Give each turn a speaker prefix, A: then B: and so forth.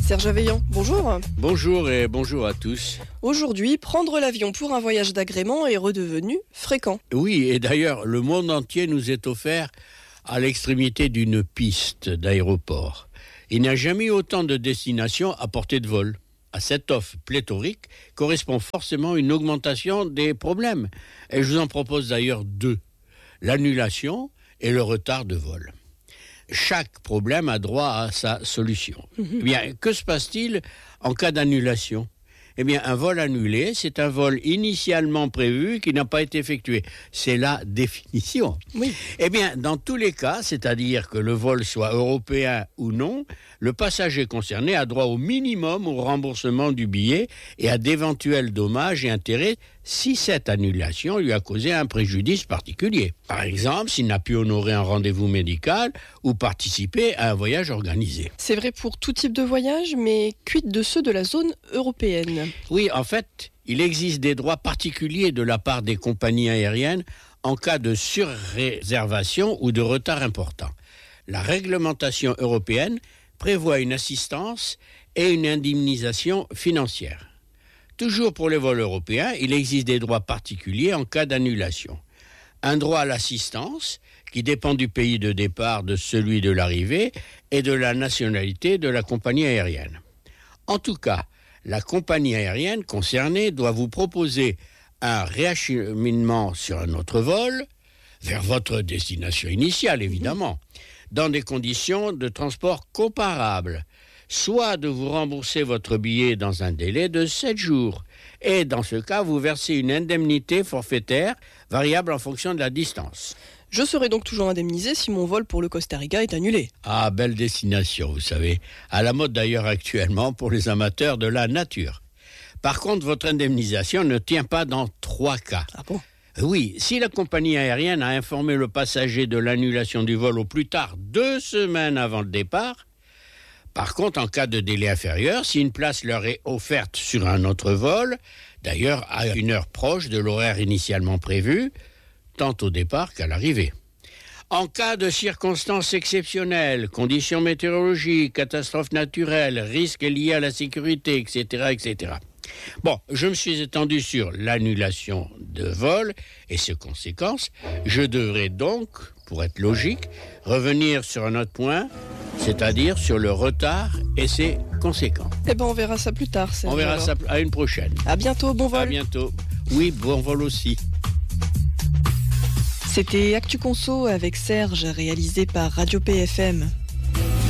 A: Serge Aveillant, bonjour.
B: Bonjour et bonjour à tous.
A: Aujourd'hui, prendre l'avion pour un voyage d'agrément est redevenu fréquent.
B: Oui, et d'ailleurs, le monde entier nous est offert à l'extrémité d'une piste d'aéroport. Il n'y a jamais eu autant de destinations à portée de vol. À cette offre pléthorique correspond forcément une augmentation des problèmes. Et je vous en propose d'ailleurs deux. L'annulation et le retard de vol. Chaque problème a droit à sa solution. Eh bien, que se passe-t-il en cas d'annulation ? Eh bien, un vol annulé, c'est un vol initialement prévu qui n'a pas été effectué. C'est la définition.
A: Oui.
B: Eh bien, dans tous les cas, c'est-à-dire que le vol soit européen ou non, le passager concerné a droit au minimum au remboursement du billet et à d'éventuels dommages et intérêts si cette annulation lui a causé un préjudice particulier. Par exemple, s'il n'a pu honorer un rendez-vous médical ou participer à un voyage organisé.
A: C'est vrai pour tout type de voyage, mais quid de ceux de la zone européenne ?
B: Oui, en fait, il existe des droits particuliers de la part des compagnies aériennes en cas de surréservation ou de retard important. La réglementation européenne prévoit une assistance et une indemnisation financière. Toujours pour les vols européens, il existe des droits particuliers en cas d'annulation. Un droit à l'assistance, qui dépend du pays de départ, de celui de l'arrivée et de la nationalité de la compagnie aérienne. En tout cas, la compagnie aérienne concernée doit vous proposer un réacheminement sur un autre vol, vers votre destination initiale évidemment, dans des conditions de transport comparables, soit de vous rembourser votre billet dans un délai de 7 jours, et dans ce cas, vous versez une indemnité forfaitaire variable en fonction de la distance.
A: Je serai donc toujours indemnisé si mon vol pour le Costa Rica est annulé.
B: Ah, belle destination, vous savez. À la mode d'ailleurs actuellement pour les amateurs de la nature. Par contre, votre indemnisation ne tient pas dans 3 cas.
A: Ah bon ?
B: Oui, si la compagnie aérienne a informé le passager de l'annulation du vol au plus tard 2 semaines avant le départ. Par contre, en cas de délai inférieur, si une place leur est offerte sur un autre vol, d'ailleurs à une heure proche de l'horaire initialement prévu, tant au départ qu'à l'arrivée. En cas de circonstances exceptionnelles, conditions météorologiques, catastrophes naturelles, risques liés à la sécurité, etc., etc. Bon, je me suis étendu sur l'annulation de vol et ses conséquences. Je devrais donc, pour être logique, revenir sur un autre point, c'est-à-dire sur le retard et ses conséquences.
A: Eh ben, on verra ça plus tard.
B: On verra ça à une prochaine.
A: À bientôt, bon vol.
B: À bientôt. Oui, bon vol aussi.
A: C'était Actu Conso avec Serge, réalisé par Radio PFM.